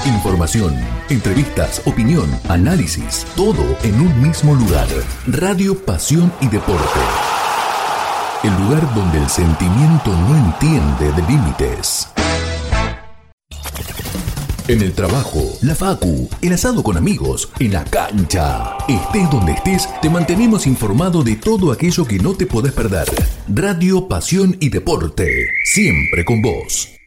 Información, entrevistas, opinión, análisis, todo en un mismo lugar. Radio Pasión y Deporte. El lugar donde el sentimiento no entiende de límites. En el trabajo, la facu, el asado con amigos, en la cancha. Estés donde estés, te mantenemos informado de todo aquello que no te podés perder. Radio Pasión y Deporte, siempre con vos.